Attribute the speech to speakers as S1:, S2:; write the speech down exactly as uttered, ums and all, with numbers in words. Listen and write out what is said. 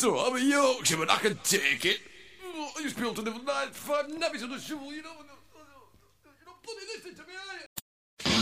S1: So I'm a Yorkshireman, I can take it. I used to be able to live on nine to five nabbies on the shovel, you know.